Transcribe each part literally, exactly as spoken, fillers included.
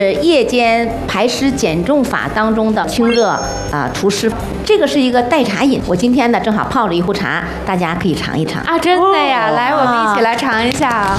夜间排湿减重法当中的清热啊除湿，这个是一个代茶饮。我今天呢正好泡了一壶茶，大家可以尝一尝啊！真的呀，哦、来，我们一起来尝一下。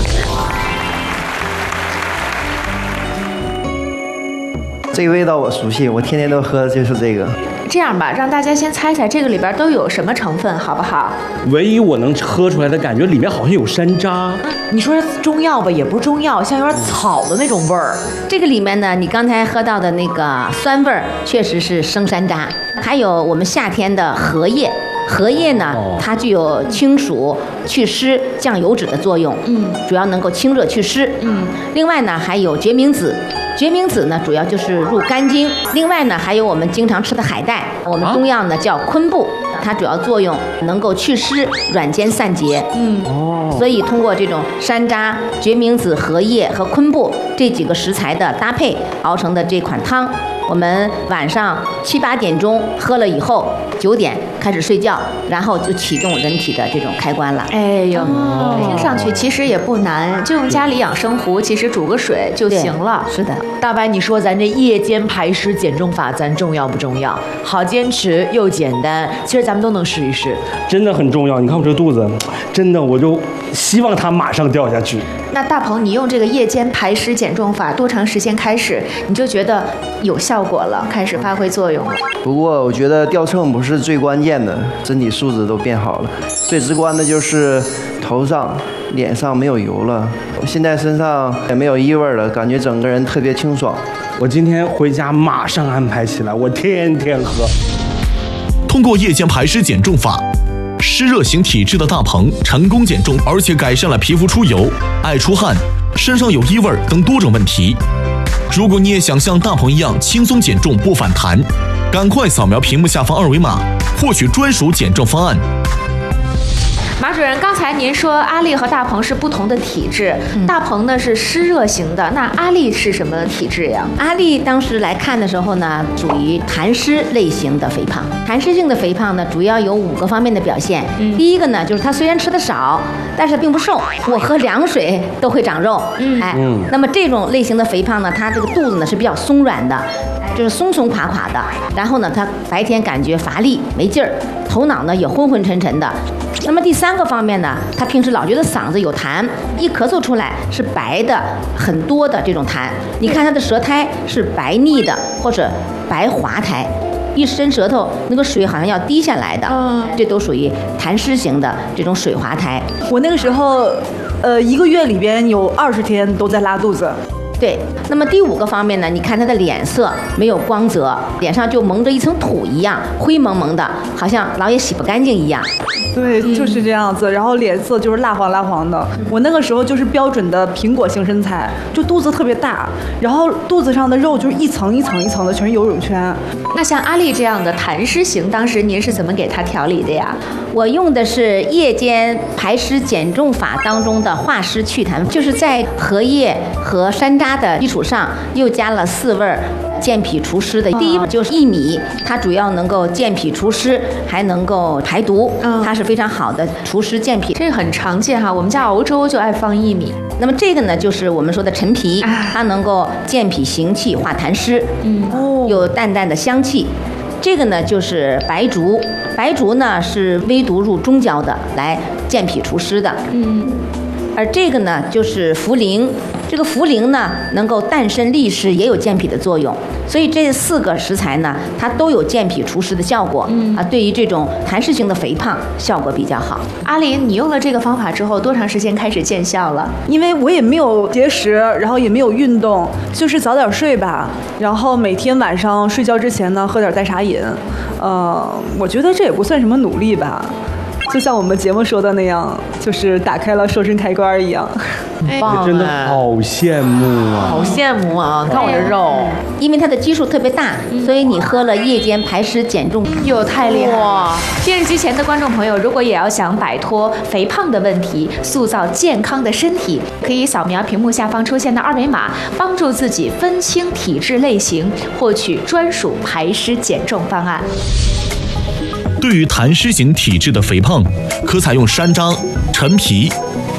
这个味道我熟悉，我天天都喝的就是这个。 这样吧，让大家先猜猜这个里边都有什么成分，好不好？ 唯一我能喝出来的感觉，里面好像有山楂。 你说是中药吧，也不是中药，像有点草的那种味儿。 这个里面呢，你刚才喝到的那个酸味儿，确实是生山楂，还有我们夏天的荷叶。荷叶呢，它具有清暑、祛湿、降油脂的作用，嗯，主要能够清热祛湿，嗯。另外呢，还有决明子，决明子呢主要就是入肝经。另外呢，还有我们经常吃的海带，我们中药呢叫昆布，它主要作用能够祛湿、软坚散结，嗯，哦。所以通过这种山楂、决明子、荷叶和昆布这几个食材的搭配熬成的这款汤。我们晚上七八点钟喝了以后，九点开始睡觉，然后就启动人体的这种开关了。 哎呦，哦、听上去其实也不难，就用家里养生壶，其实煮个水就行了。 是的， 大白，你说咱这夜间排湿减重法，咱重要不重要？好坚持又简单，其实咱们都能试一试。 真的很重要。你看我这肚子，真的我就希望它马上掉下去。 那大鹏，你用这个夜间排湿减重法多长时间开始你就觉得有效果了，开始发挥作用了？ 不过我觉得掉秤不是最关键的，身体素质都变好了。最直观的就是头上、脸上没有油了，现在身上也没有异味了，感觉整个人特别清爽。 我今天回家马上安排起来，我天天喝。 通过夜间排湿减重法，湿热型体质的大鹏成功减重，而且改善了皮肤出油、爱出汗、身上有异味等多种问题。如果你也想像大鹏一样轻松减重不反弹，赶快扫描屏幕下方二维码，获取专属减重方案。 马主任，刚才您说阿丽和大鹏是不同的体质，嗯、大鹏呢是湿热型的，那阿丽是什么体质呀？ 阿丽当时来看的时候呢，属于痰湿类型的肥胖。痰湿性的肥胖呢，主要有五个方面的表现。嗯、第一个呢，就是她虽然吃的少，但是并不瘦，我喝凉水都会长肉。嗯，哎，嗯、那么这种类型的肥胖呢，它这个肚子呢是比较松软的。就是松松垮垮的，然后呢，他白天感觉乏力没劲儿，头脑呢也昏昏沉沉的。那么第三个方面呢，他平时老觉得嗓子有痰，一咳嗽出来是白的很多的这种痰。你看他的舌苔是白腻的或者白滑苔，一伸舌头那个水好像要滴下来的，嗯、这都属于痰湿型的这种水滑苔。 我那个时候，呃，一个月里边有二十天都在拉肚子。 对，那么第五个方面呢，你看他的脸色没有光泽，脸上就蒙着一层土一样，灰蒙蒙的，好像老也洗不干净一样。 对，就是这样子，然后脸色就是蜡黄蜡黄的。我那个时候就是标准的苹果型身材，就肚子特别大，然后肚子上的肉就是一层一层一层的，全是游泳圈。 那像阿丽这样的痰湿型，当时您是怎么给她调理的呀？ 我用的是夜间排湿减重法当中的化湿祛痰，就是在荷叶和山楂的基础上又加了四味健脾除湿的。第一就是薏米，它主要能够健脾除湿，还能够排毒，它是非常好的除湿健脾。 这个很常见哈，我们家熬粥就爱放薏米。 那么这个呢，就是我们说的陈皮，它能够健脾行气、化痰湿，嗯，有淡淡的香气。这个呢就是白术，白术呢是微毒入中焦的，来健脾除湿的。嗯，而这个呢就是茯苓，这个茯苓呢能够淡渗利湿，也有健脾的作用。所以这四个食材呢，它都有健脾除湿的效果。嗯啊，对于这种痰湿型的肥胖效果比较好。 阿林，你用了这个方法之后，多长时间开始见效了？ 因为我也没有节食，然后也没有运动，就是早点睡吧。然后每天晚上睡觉之前呢，喝点代茶饮。呃，我觉得这也不算什么努力吧。就像我们节目说的那样，就是打开了瘦身开关一样。 棒，真的好羡慕啊！ 好羡慕啊！看我这肉， 因为它的基数特别大，所以你喝了夜间排湿减重， 哟，太厉害了！电视机前的观众朋友，如果也要想摆脱肥胖的问题，塑造健康的身体，可以扫描屏幕下方出现的二维码，帮助自己分清体质类型，获取专属排湿减重方案。 对于痰湿型体质的肥胖，可采用山楂、陈皮、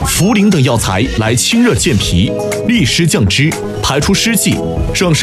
茯苓等药材来清热健脾、利湿降脂、排出湿气，让